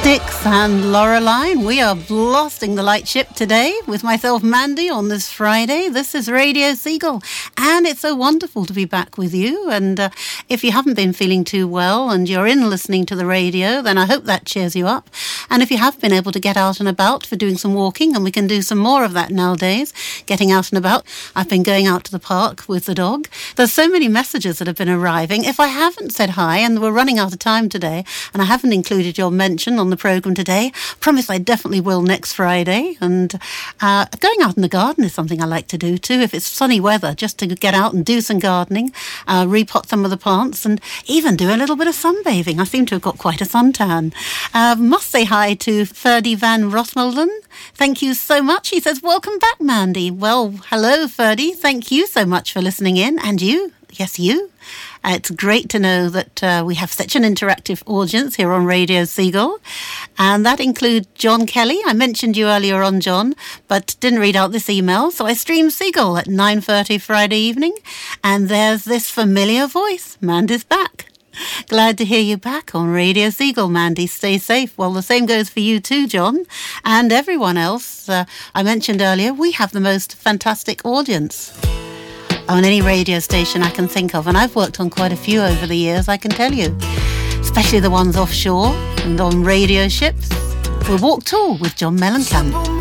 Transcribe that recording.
Styx and Laureline. We are blasting the lightship today with myself, Mandy, on this Friday. This is Radio Seagull, and it's so wonderful to be back with you. And if you haven't been feeling too well and you're in listening to the radio, then I hope that cheers you up. And if you have been able to get out and about for doing some walking, and we can do some more of that nowadays, getting out and about. I've been going out to the park with the dog. There's so many messages that have been arriving. If I haven't said hi, and we're running out of time today, and I haven't included your mention on the programme today, promise I definitely will next Friday. And going out in the garden is something I like to do too, if it's sunny weather, just to get out and do some gardening, repot some of the plants, and even do a little bit of sunbathing. I seem to have got quite a suntan. Must say hi to Ferdy van Rosmelden. Thank you so much. He says, welcome back, Mandy. Well, hello, Ferdy. Thank you so much for listening in. And you, yes, you. It's great to know that we have such an interactive audience here on Radio Seagull. And that includes John Kelly. I mentioned you earlier on, John, but didn't read out this email. So I stream Seagull at 9:30 Friday evening. And there's this familiar voice. Mandy's back. Glad to hear you back on Radio Seagull, Mandy. Stay safe. Well, the same goes for you too, John, and everyone else. I mentioned earlier, we have the most fantastic audience on any radio station I can think of, and I've worked on quite a few over the years, I can tell you, especially the ones offshore and on radio ships. We'll walk tall with John Mellencamp.